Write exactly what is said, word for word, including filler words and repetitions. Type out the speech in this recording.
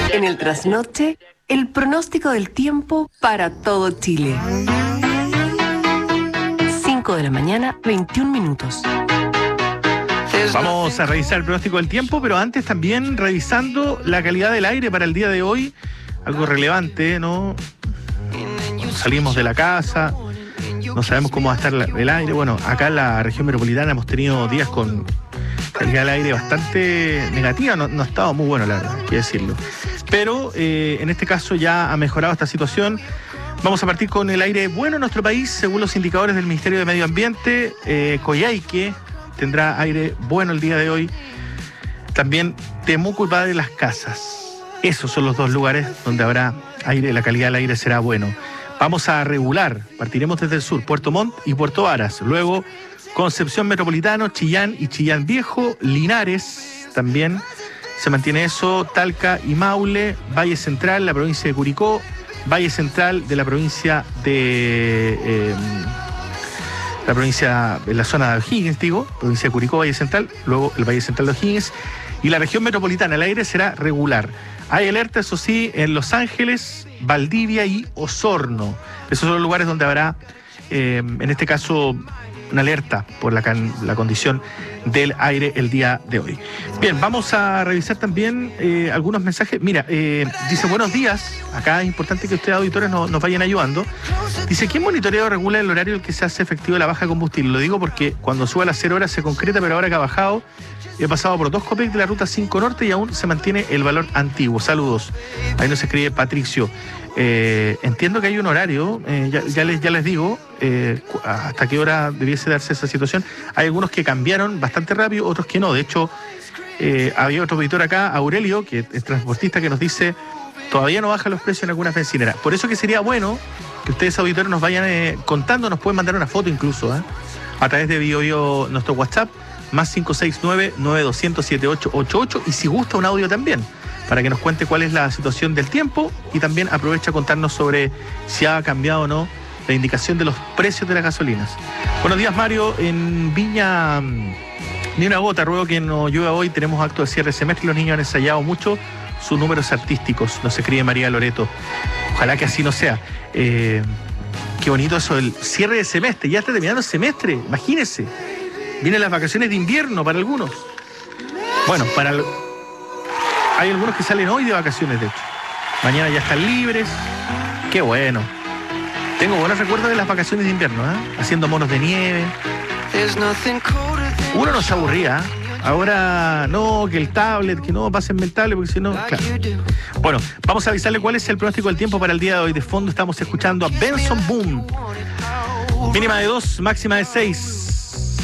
En el trasnoche, el pronóstico del tiempo para todo Chile. cinco de la mañana, veintiún minutos. Vamos a revisar el pronóstico del tiempo, pero antes también revisando la calidad del aire para el día de hoy. Algo relevante, ¿no? Salimos de la casa, no sabemos cómo va a estar el aire. Bueno, acá en la región metropolitana hemos tenido días con calidad del aire bastante negativa. No, no ha estado muy bueno, la verdad, hay que decirlo. Pero eh, en este caso ya ha mejorado esta situación. Vamos a partir con el aire bueno en nuestro país, según los indicadores del Ministerio de Medio Ambiente. Eh, Coyhaique tendrá aire bueno el día de hoy. También Temuco y Padre Las Casas. Esos son los dos lugares donde habrá aire, la calidad del aire será bueno. Vamos a regular, partiremos desde el sur, Puerto Montt y Puerto Varas. Luego Concepción Metropolitano, Chillán y Chillán Viejo, Linares también se mantiene eso, Talca y Maule, Valle Central, la provincia de Curicó, Valle Central de la provincia de... Eh, la provincia, en la zona de O'Higgins, digo, provincia de Curicó, Valle Central, luego el Valle Central de O'Higgins, y la región metropolitana, el aire será regular. Hay alerta, eso sí, en Los Ángeles, Valdivia y Osorno. Esos son los lugares donde habrá, eh, en este caso, una alerta por la, can- la condición del aire el día de hoy. Bien, vamos a revisar también eh, algunos mensajes. Mira, eh, dice buenos días. Acá es importante que ustedes, auditores, no, nos vayan ayudando. Dice, ¿quién monitoreo regula el horario en el que se hace efectivo la baja de combustible? Lo digo porque cuando sube a las cero horas se concreta, pero ahora que ha bajado, he pasado por dos Copec de la ruta cinco Norte y aún se mantiene el valor antiguo. Saludos. Ahí nos escribe Patricio. Eh, entiendo que hay un horario, eh, ya, ya, les, ya les digo eh, hasta qué hora debiese darse esa situación. Hay algunos que cambiaron bastante rápido, otros que no. De hecho, eh, había otro auditor acá, Aurelio, que es transportista, que nos dice todavía no bajan los precios en algunas bencineras. Por eso que sería bueno que ustedes, auditores, nos vayan eh, contando, nos pueden mandar una foto incluso, ¿eh? a través de Bio Bio, nuestro WhatsApp, más cinco seis nueve, nueve dos cero cero, siete ocho ocho ocho, y si gusta un audio también, para que nos cuente cuál es la situación del tiempo y también aprovecha a contarnos sobre si ha cambiado o no la indicación de los precios de las gasolinas. Buenos días, Mario. En Viña, ni una gota, ruego que no llueva hoy. Tenemos acto de cierre de semestre y los niños han ensayado mucho sus números artísticos. Nos escribe María Loreto. Ojalá que así no sea. Eh, qué bonito eso, el cierre de semestre. Ya está terminando el semestre, imagínense. Vienen las vacaciones de invierno para algunos. Bueno, para... El... Hay algunos que salen hoy de vacaciones, de hecho. Mañana ya están libres. Qué bueno. Tengo buenos recuerdos de las vacaciones de invierno, ¿eh? Haciendo monos de nieve. Uno no se aburría, ¿eh? Ahora no, que el tablet, que no pasen el tablet, porque si no, claro. Bueno, vamos a avisarle cuál es el pronóstico del tiempo para el día de hoy. De fondo estamos escuchando a Benson Boom. Mínima de dos, máxima de seis.